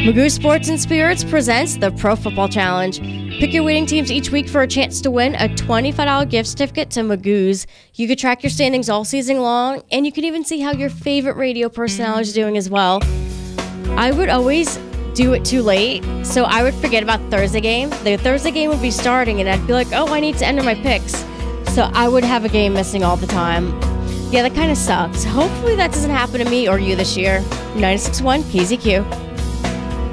Magoo Sports and Spirits presents the Pro Football Challenge. Pick your winning teams each week for a chance to win a $25 gift certificate to Magoo's. You can track your standings all season long, and you can even see how your favorite radio personality is doing as well. I would always do it too late, so I would forget about the Thursday game. The Thursday game would be starting, and I'd be like, oh, I need to enter my picks. So I would have a game missing all the time. Yeah, that kind of sucks. Hopefully that doesn't happen to me or you this year. 96.1 KZQ.